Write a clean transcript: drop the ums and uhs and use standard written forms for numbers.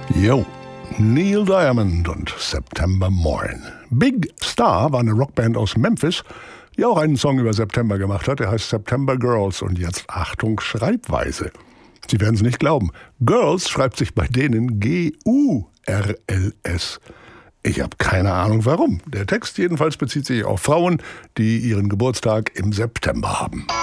Jo, Neil Diamond und September Morn. Big Star war eine Rockband aus Memphis, die auch einen Song über September gemacht hat. Der heißt September Girls. Und jetzt Achtung, Schreibweise. Sie werden es nicht glauben. Girls schreibt sich bei denen G-U-R-L-S. Ich habe keine Ahnung warum. Der Text jedenfalls bezieht sich auf Frauen, die ihren Geburtstag im September haben.